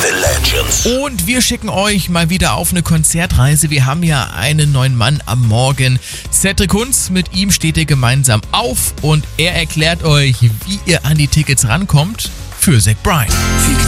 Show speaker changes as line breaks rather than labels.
Legends.
Und wir schicken euch mal wieder auf eine Konzertreise. Wir haben ja einen neuen Mann am Morgen. Cedric Kunz, mit ihm steht ihr gemeinsam auf und er erklärt euch, wie ihr an die Tickets rankommt für Zach Bryan.